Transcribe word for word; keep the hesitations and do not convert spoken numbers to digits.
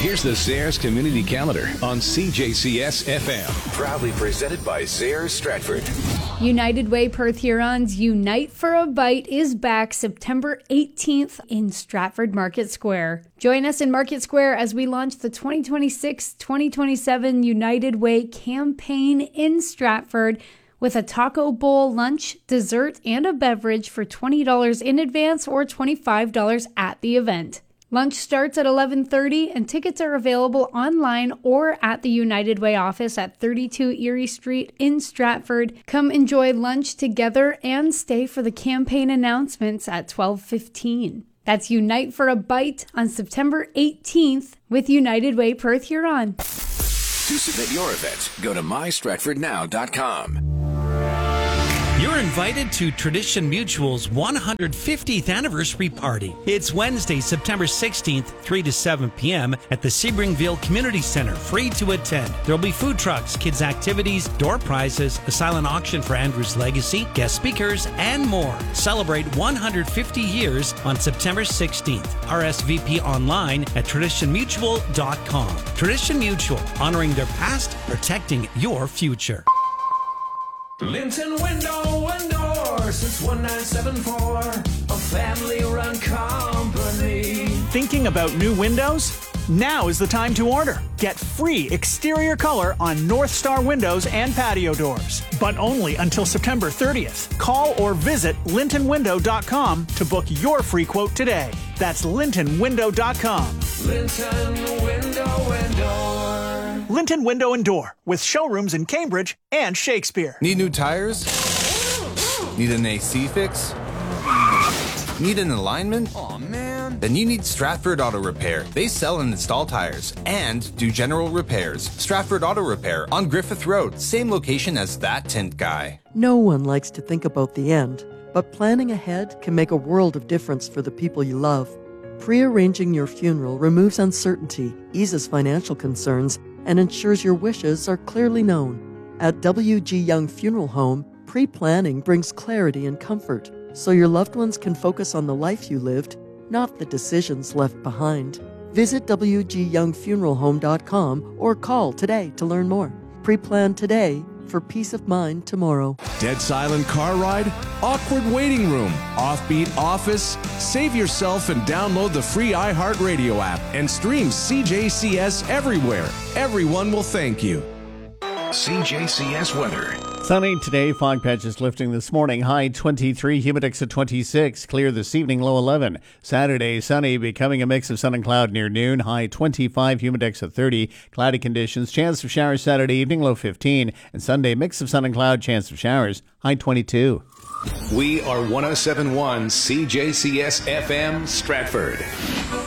Here's the Sayers Community Calendar on C J C S F M. Proudly presented by Sayers Stratford. United Way Perth Huron's Unite for a Bite is back September eighteenth in Stratford Market Square. Join us in Market Square as we launch the twenty twenty-six twenty twenty-seven United Way campaign in Stratford with a taco bowl, lunch, dessert, and a beverage for twenty dollars in advance or twenty-five dollars at the event. Lunch starts at eleven thirty and tickets are available online or at the United Way office at thirty-two Erie Street in Stratford. Come enjoy lunch together and stay for the campaign announcements at twelve fifteen. That's Unite for a Bite on September eighteenth with United Way Perth Huron. To submit your event, go to my stratford now dot com. You're invited to Tradition Mutual's one hundred fiftieth anniversary party. It's Wednesday, September sixteenth, three to seven p.m. at the Sebringville Community Center, free to attend. There'll be food trucks, kids' activities, door prizes, a silent auction for Andrew's legacy, guest speakers, and more. Celebrate one hundred fifty years on September sixteenth. R S V P online at tradition mutual dot com. Tradition Mutual, honoring their past, protecting your future. Linton Window and Door since nineteen seventy-four, a family-run company. Thinking about new windows? Now is the time to order. Get free exterior color on North Star windows and patio doors, but only until September thirtieth. Call or visit linton window dot com to book your free quote today. That's linton window dot com. Linton Window and Door. Linton Window and Door, with showrooms in Cambridge and Shakespeare. Need new tires? Need an A C fix? Need an alignment? Aw, man. Then you need Stratford Auto Repair. They sell and install tires and do general repairs. Stratford Auto Repair on Griffith Road, same location as that tint guy. No one likes to think about the end, but planning ahead can make a world of difference for the people you love. Pre-arranging your funeral removes uncertainty, eases financial concerns, and ensures your wishes are clearly known. At W G Young Funeral Home, pre-planning brings clarity and comfort, so your loved ones can focus on the life you lived, not the decisions left behind. Visit w g young funeral home dot com or call today to learn more. Pre-plan today for peace of mind tomorrow. Dead silent car ride? Awkward waiting room? Offbeat office? Save yourself and download the free iHeartRadio app and stream C J C S everywhere. Everyone will thank you. C J C S weather. Sunny today, fog patches lifting this morning, high twenty-three, humidex at twenty-six, clear this evening, low eleven. Saturday, sunny, becoming a mix of sun and cloud near noon, high twenty-five, humidex at thirty, cloudy conditions, chance of showers Saturday evening, low fifteen, and Sunday, mix of sun and cloud, chance of showers, high twenty-two. We are one oh seven point one C J C S F M Stratford.